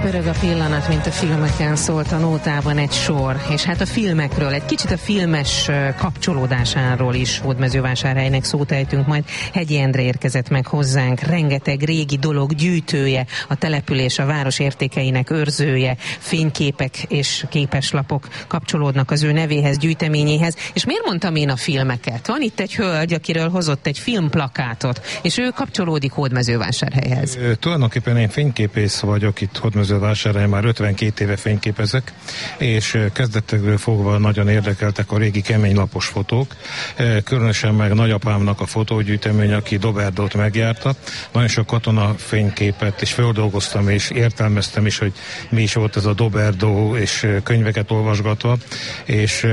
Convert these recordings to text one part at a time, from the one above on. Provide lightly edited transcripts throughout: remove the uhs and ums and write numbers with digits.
Pörög a pillanat, mint a filmeken, szólt a nótában egy sor, és hát a filmekről, egy kicsit a filmes kapcsolódásáról is Hódmezővásárhelynek szót ejtünk majd. Hegyi Endre érkezett meg hozzánk, rengeteg régi dolog gyűjtője, a település, a város értékeinek őrzője, fényképek és képeslapok kapcsolódnak az ő nevéhez, gyűjteményéhez. És miért mondtam én a filmeket? Van itt egy hölgy, akiről hozott egy filmplakátot, és ő kapcsolódik Hódmezővásárhelyhez. Tulajdonképpen én fényképész vagyok itt Hódmezővásárhelyen, már 52 éve fényképezek, és kezdetekről fogva nagyon érdekeltek a régi keménylapos fotók, különösen meg nagyapámnak a fotógyűjtemény, aki Doberdót megjárta. Nagyon sok katona fényképet is feldolgoztam, és értelmeztem is, hogy mi is volt ez a Doberdó, és könyveket olvasgatva, és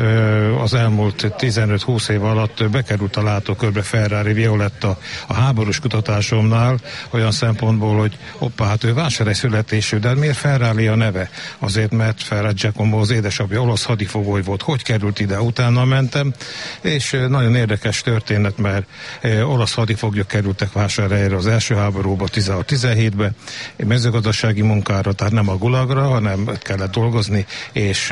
az elmúlt 15-20 év alatt bekerült a látókörbe Ferrari Violetta a háborús kutatásomnál, olyan szempontból, hogy hát ő vásárhely születésű, de miért Ferrari a neve? Azért, mert Ferrari Giacomo az édesapja olasz hadifogoly volt. Hogy került ide? Utána mentem, és nagyon érdekes történet, mert olasz hadifoglyok kerültek Vásárhelyre az első háborúba 16-17-be, mezőgazdasági munkára, tehát nem a gulagra, hanem kellett dolgozni, és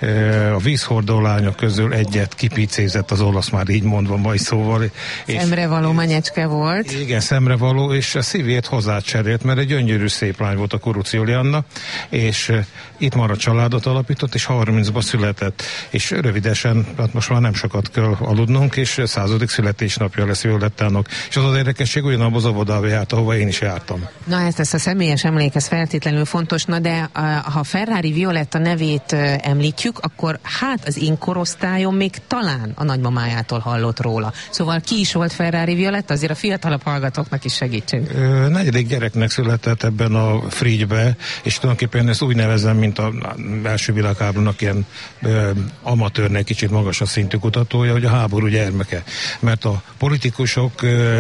a vízhordó lányok közül egyet kipicézett az olasz, már így mondva mai szóval. Szemrevaló manyecske volt. Igen, szemrevaló, és a szívét hozzácserélt, mert egy gyönyörű szép lány volt a Kurucz Julianna, és itt már a családot alapított, és 30-ban született, és rövidesen, hát most már nem sokat kell aludnunk, és 100. születésnapja lesz Violettának, és az érdekesség, ugyanabban az óvodába járt, ahova én is jártam. Na ezt a személyes emlék, ez feltétlenül fontos, na de ha Ferrari Violetta nevét említjük, akkor hát az én korosztályom még talán a nagymamájától hallott róla. Szóval ki is volt Ferrari Violetta? Azért a fiatalabb hallgatóknak is segítsünk. 4. gyereknek született ebben a Frigybe, és tulajdonképpen ezt úgy nevezem, mint az első világháborúnak ilyen amatőrnek kicsit magas a szintű kutatója, hogy a háború gyermeke. Mert a politikusok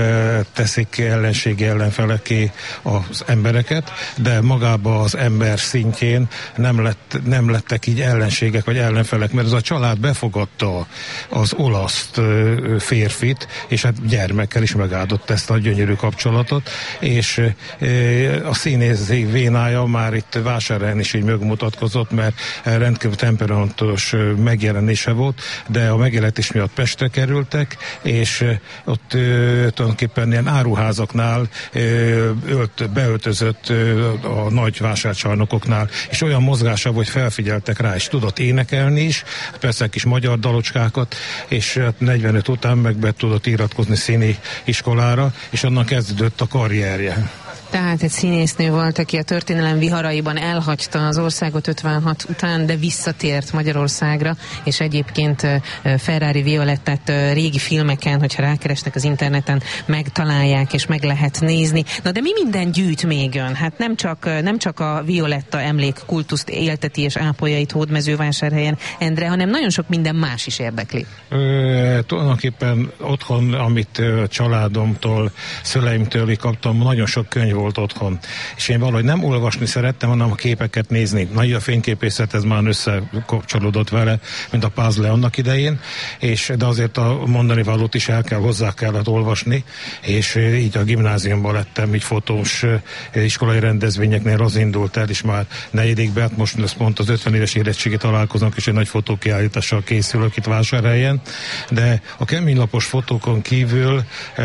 teszik ellenségi ellenfeleké az embereket, de magába az ember szintjén nem lettek így ellenségek vagy ellenfelek, mert ez a család befogadta az olaszt férfit, és hát gyermekkel is megáldott ezt a gyönyörű kapcsolatot, és a színész vénája már itt Vásárhelyen is így megmutatkozott, mert rendkívül temperamentos megjelenése volt, de a megjelentés miatt Pestre kerültek, és ott tulajdonképpen ilyen áruházaknál beöltözött a nagy vásárcsarnokoknál, és olyan mozgása, hogy felfigyeltek rá, és tudott énekelni is, persze kis magyar dalocskákat, és 45 után meg be tudott iratkozni színi iskolára, és onnan kezdődött a karrierje. Tehát egy színésznő volt, aki a történelem viharaiban elhagyta az országot 56 után, de visszatért Magyarországra, és egyébként Ferrari Violettát régi filmeken, hogyha rákeresnek az interneten, megtalálják, és meg lehet nézni. Na de mi minden gyűjt még ön? Hát nem csak a Violetta emlék kultuszt élteti és ápolja itt Hódmezővásárhelyen, Endre, hanem nagyon sok minden más is érdekli. Tulajdonképpen otthon, amit családomtól, szüleimtől kaptam, nagyon sok könyv volt otthon. És én valahogy nem olvasni szerettem, hanem a képeket nézni. Nagy a fényképészet, ez már összekapcsolódott vele, mint a puzzle annak idején, de azért a mondani valót is hozzá kellett olvasni, és így a gimnáziumban lettem, így fotós iskolai rendezvényeknél az indult el, és már 4. hát most lesz pont az 50 éves érettségi találkozónk, és egy nagy fotókiállítással készülök itt Vásárhelyen, de a keménylapos fotókon kívül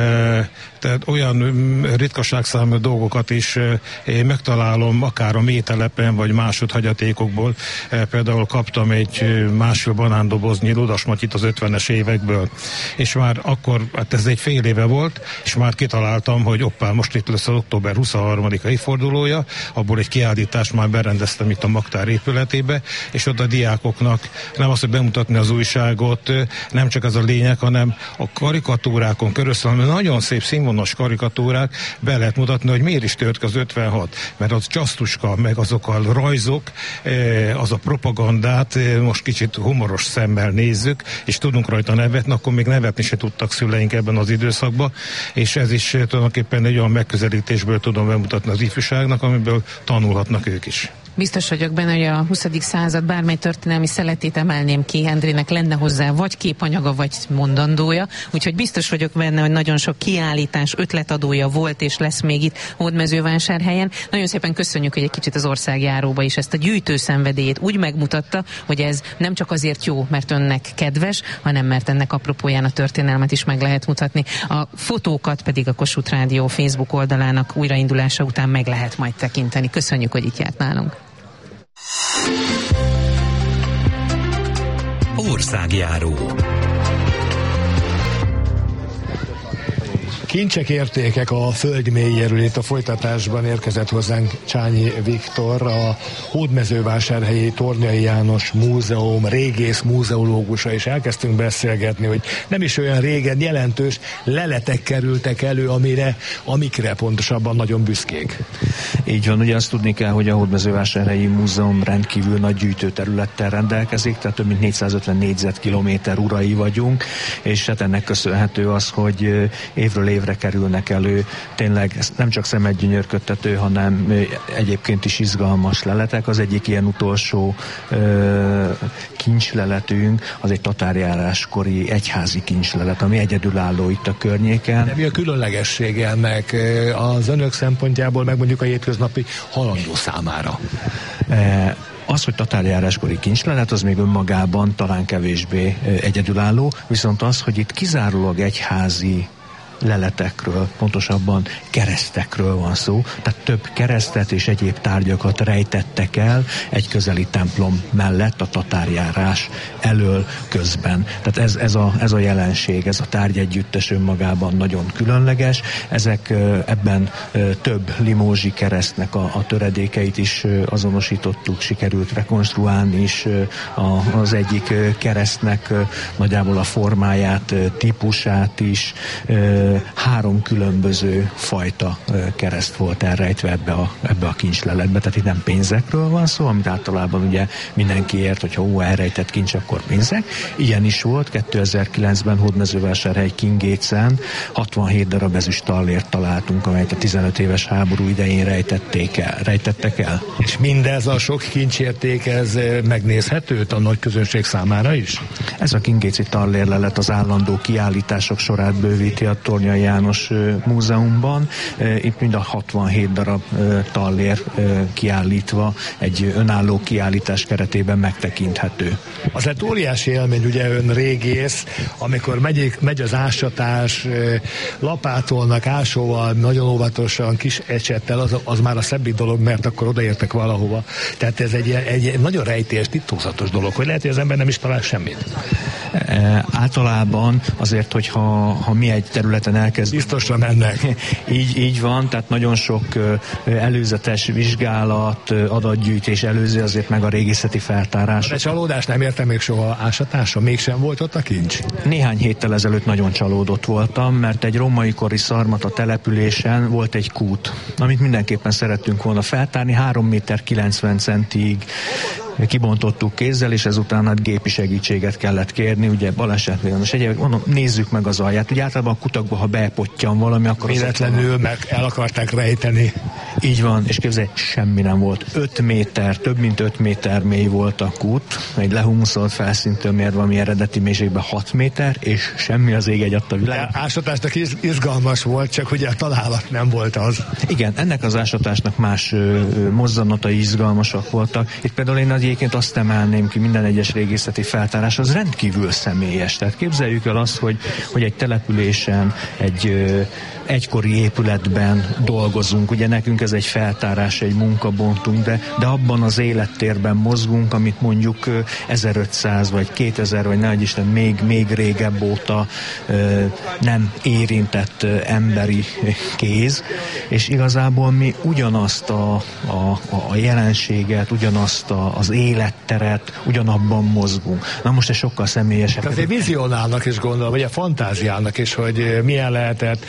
tehát olyan ritkaságszámú dolgokat is én megtalálom, akár a mételepen, vagy másodhagyatékokból. Például kaptam egy 1,5 banándoboznyi ludasmatyit az 50-es évekből, és már akkor, hát ez egy fél éve volt, és már kitaláltam, hogy most itt lesz az október 23-a évfordulója, abból egy kiállítást már berendeztem itt a Magtár épületébe, és ott a diákoknak nem azt, hogy bemutatni az újságot, nem csak ez a lényeg, hanem a karikatúrákon körülbelül, nagyon szép színvonalas karikatúrák, be lehet mutatni, hogy miért is tört ki az 56, mert az csasztuska, meg azok a rajzok, az a propagandát most kicsit humoros szemmel nézzük, és tudunk rajta nevetni, akkor még nevetni se tudtak szüleink ebben az időszakban, és ez is tulajdonképpen egy olyan megközelítésből tudom bemutatni az ifjúságnak, amiből tanulhatnak ők is. Biztos vagyok benne, hogy a 20. század bármely történelmi szeletét emelném ki, Endrének lenne hozzá vagy képanyaga, vagy mondandója, úgyhogy biztos vagyok benne, hogy nagyon sok kiállítás, ötletadója volt és lesz még itt Hódmezővásárhelyen. Nagyon szépen köszönjük, hogy egy kicsit az országjáróba is ezt a gyűjtőszenvedélyét úgy megmutatta, hogy ez nem csak azért jó, mert önnek kedves, hanem mert ennek apropóján a történelmet is meg lehet mutatni. A fotókat pedig a Kossuth Rádió Facebook oldalának újraindulása után meg lehet majd tekinteni. Köszönjük, hogy itt járt nálunk. Országjáró. Kincsek, értékek a föld mélyéről. Itt a folytatásban érkezett hozzánk Csányi Viktor, a Hódmezővásárhelyi Tornyai János Múzeum régész múzeológusa, és elkezdtünk beszélgetni, hogy nem is olyan régen jelentős leletek kerültek elő, amikre pontosabban nagyon büszkék. Így van, ugye azt tudni kell, hogy a Hódmezővásárhelyi Múzeum rendkívül nagy gyűjtőterülettel rendelkezik, tehát több mint 450 négyzetkilométer urai vagyunk, és hát ennek köszönhető az, hogy évről évre kerülnek elő, tényleg nem csak szemet gyönyörködtető, hanem egyébként is izgalmas leletek. Az egyik ilyen utolsó kincsleletünk, az egy tatárjáráskori egyházi kincslelet, ami egyedülálló itt a környéken. De mi a különlegessége ennek az önök szempontjából, meg mondjuk a hétköznapi halandó számára? Az, hogy tatárjáráskori kincslelet, az még önmagában talán kevésbé egyedülálló, viszont az, hogy itt kizárólag egyházi leletekről, pontosabban keresztekről van szó, tehát több keresztet és egyéb tárgyakat rejtettek el egy közeli templom mellett a tatárjárás elől közben. Tehát ez a jelenség, ez a tárgyegyüttes önmagában nagyon különleges. Ezek ebben több limózsi keresztnek a töredékeit is azonosítottuk, sikerült rekonstruálni is az egyik keresztnek nagyjából a formáját, típusát is. 3 különböző fajta kereszt volt elrejtve ebbe a kincsleletbe, tehát itt nem pénzekről van szó, amit általában ugye mindenki ért, hogyha elrejtett kincs, akkor pénzek. Ilyen is volt, 2009-ben Hódmezővásárhely Kingécen 67 darab ezüst tallért találtunk, amelyet a 15 éves háború idején rejtettek el. És mindez a sok kincsérték, ez megnézhető a nagy közönség számára is? Ez a kingéci tallérlelet az állandó kiállítások sorát bővíti a Tornyai János Múzeumban. Itt mind a 67 darab tallér kiállítva egy önálló kiállítás keretében megtekinthető. Az egy óriási élmény, ugye ön régész, amikor megy az ásatás, lapátolnak, ásóval, nagyon óvatosan, kis ecsettel, az már a szebbik dolog, mert akkor odaértek valahova. Tehát ez egy nagyon rejtélyes, titokzatos dolog, hogy lehet, hogy az ember nem is talál semmit. Általában azért, hogyha mi egy területen elkezdünk. Biztosra mennek. Így van, tehát nagyon sok előzetes vizsgálat, adatgyűjtés előzi azért meg a régészeti feltárás. De csalódás, nem értem még soha ásatásra, mégsem volt ott a kincs? Néhány héttel ezelőtt nagyon csalódott voltam, mert egy római kori szarmata településen volt egy kút, amit mindenképpen szerettünk volna feltárni, 3 méter 90 centig kibontottuk kézzel, és ezután hát gépi segítséget kellett kérni, ugye balesetvédelmes egyébként, mondom, nézzük meg az alját. Ugye általában a kutakban, ha bepottyan valami, akkor véletlenül meg el akarták rejteni. Így van, és képzelj, semmi nem volt. 5 méter, több mint 5 méter mély volt a kút, egy lehumuszolt felszíntől mérve, ami eredeti mélységben 6 méter, és semmi az ég egyatt a világ. Ásatásnak izgalmas volt, csak ugye a találat nem volt az. Igen, ennek az ásatásnak más mozzanatai izgalmasak voltak. Itt például én egyébként azt emelném ki, minden egyes régészeti feltárás az rendkívül személyes. Tehát képzeljük el azt, hogy egy településen, egy egykori épületben dolgozunk. Ugye nekünk ez egy feltárás, egy munkabontunk, de abban az élettérben mozgunk, amit mondjuk 1500 vagy 2000 vagy nehogy Isten még régebb óta nem érintett emberi kéz, és igazából mi ugyanazt a jelenséget, ugyanazt az életteret, ugyanabban mozgunk. Na most ez sokkal személyesebb. Azért vizionálnak is gondolom, vagy a fantáziának is, hogy milyen lehetett, persze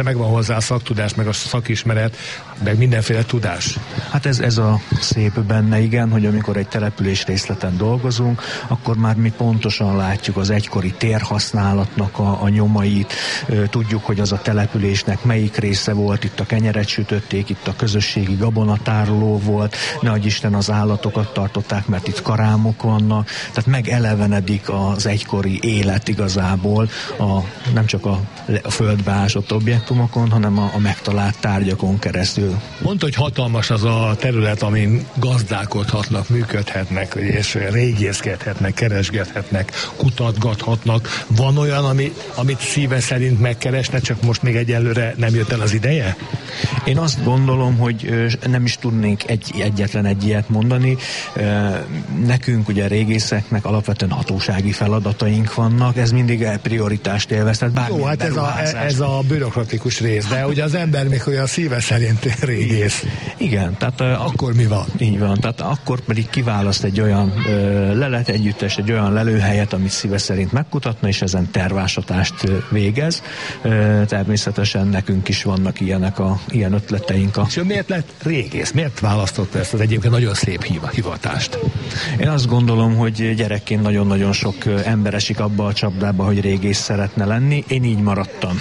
megvan hozzá a szaktudás, meg a szakismeret, meg mindenféle tudás. Hát ez a szép benne, igen, hogy amikor egy település részleten dolgozunk, akkor már mi pontosan látjuk az egykori térhasználatnak a nyomait, tudjuk, hogy az a településnek melyik része volt, itt a kenyeret sütötték, itt a közösségi gabonatároló volt, nehogy Isten az állatokat tartották, mert itt karámok vannak, tehát megelevenedik az egykori élet igazából, nem csak a földbe ásott objektumokon, hanem a megtalált tárgyakon keresztül. Mondd, hogy hatalmas az a terület, amin gazdálkodhatnak, működhetnek, és régészkedhetnek, keresgethetnek, kutatgathatnak. Van olyan, amit szíve szerint megkeresne, csak most még egyelőre nem jött el az ideje? Én azt gondolom, hogy nem is tudnénk egyetlen egy ilyet mondani. Nekünk, ugye régészeknek alapvetően hatósági feladataink vannak, ez mindig prioritást élvez. Jó, hát ez a bürokratikus rész, de ugye az ember még olyan szíve szerint régész. Igen, tehát akkor mi van? Így van, tehát akkor pedig kiválaszt egy olyan leletegyüttes, egy olyan lelőhelyet, amit szíve szerint megkutatna, és ezen tervásatást végez. Természetesen nekünk is vannak ilyen ötleteink. És miért lett régész? Miért választotta ezt az egyébként nagyon szép hivatást? Én azt gondolom, hogy gyerekként nagyon-nagyon sok ember esik abba a csapdába, hogy régész szeretne lenni. Én így maradtam.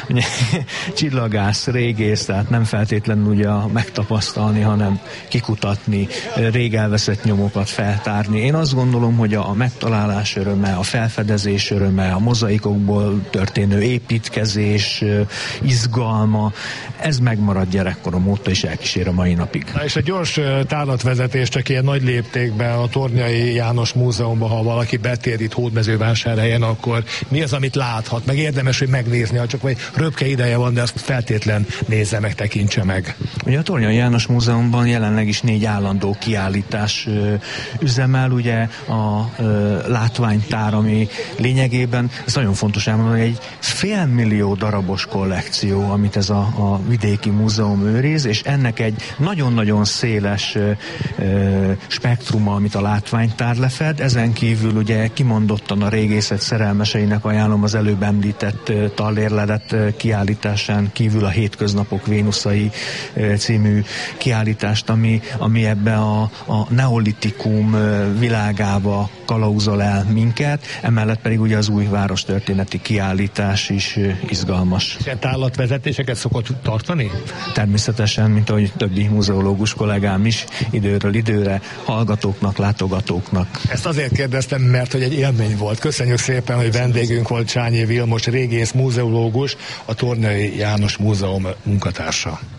Csillagász, régész, tehát nem feltétlenül ugye megtapasztalni, hanem kikutatni, rég elveszett nyomokat feltárni. Én azt gondolom, hogy a megtalálás öröme, a felfedezés öröme, a mozaikokból történő építkezés, izgalma, ez megmarad gyerekkorom óta, és elkísér a mai napig. Na és a gyors tárlatvezetés csak ilyen nagy léptékben a Tornyai János Múzeumban, ha valaki betér itt Hódmezővásárhelyen, akkor mi az, amit láthat? Meg érdemes, hogy megnézni, ha csak vagy röpke ideje van, de azt feltétlen nézze meg, tekintse meg. Ugye a Tornyai János Múzeumban jelenleg is 4 állandó kiállítás üzemel, ugye a látványtár, ami lényegében, ez nagyon fontos elmondani, egy 500 000 darabos kollekció, amit ez a vidéki múzeum őriz, és ennek egy nagyon-nagyon széles spektruma, amit a látványtár lefed. Ezen kívül ugye kimondottan a régészet szerelmeseinek ajánlom az előbb említett tallérlelet kiállításán kívül a Hétköznapok Vénuszai című kiállítást, ami ebbe a neolitikum világába kalauzol el minket, emellett pedig ugye az új várostörténeti kiállítás is izgalmas. Ilyen tárlatvezetéseket szokott tartani? Természetesen, mint ahogy többi muzeológus kollégám is, időről időre hallgatóknak, látogatóknak. Ezt azért kérdeztem, mert hogy egy élmény volt. Köszönjük szépen, hogy vendégünk volt Csányi Vilmos, régész, muzeológus, a Tornyai János Múzeum munkatársa.